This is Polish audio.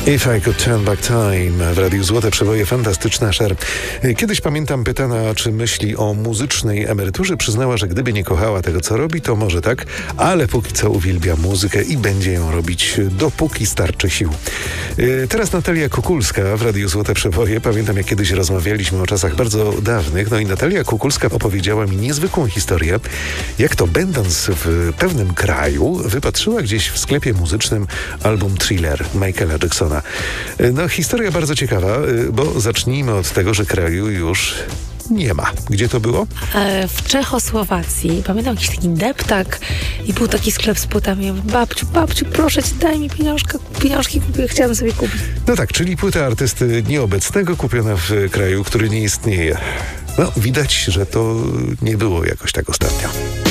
If I Could Turn Back Time w Radiu Złote Przeboje, fantastyczna Cher. Kiedyś pamiętam, pytana, czy myśli o muzycznej emeryturze, przyznała, że gdyby nie kochała tego, co robi, to może tak, ale póki co uwielbia muzykę i będzie ją robić, dopóki starczy sił. Teraz Natalia Kukulska w Radiu Złote Przeboje. Pamiętam, jak kiedyś rozmawialiśmy o czasach bardzo dawnych, no i Natalia Kukulska opowiedziała mi niezwykłą historię, jak to będąc w pewnym kraju, wypatrzyła gdzieś w sklepie muzycznym album Thriller Michaela Jacksona. No, historia bardzo ciekawa, bo zacznijmy od tego, że kraju już nie ma. Gdzie to było? W Czechosłowacji. Pamiętam jakiś taki deptak i był taki sklep z płytami. Ja mówię, babciu, proszę cię, daj mi pieniążki, chciałam sobie kupić. No tak, czyli płyta artysty nieobecnego kupiona w kraju, który nie istnieje. No, widać, że to nie było jakoś tak ostatnio.